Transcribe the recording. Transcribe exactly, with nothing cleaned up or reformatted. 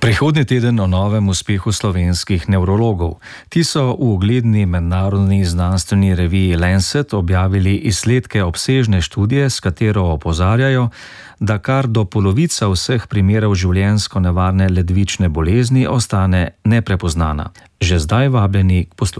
Prihodnji teden o novem uspehu slovenskih nevrologov. Ti so v ugledni mednarodni znanstveni reviji Lancet objavili izsledke obsežne študije, s katero opozarjajo, da kar do polovica vseh primerov življenjsko nevarne ledvične bolezni ostane neprepoznana. Že zdaj vabljeni k poslušanju.